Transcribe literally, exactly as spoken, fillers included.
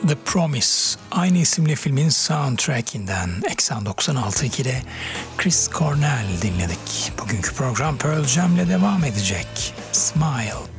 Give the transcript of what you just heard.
The Promise aynı isimli filmin soundtrackinden Eksen doksan altı ikide Chris Cornell dinledik. Bugünkü program Pearl Jam'le devam edecek. Smile.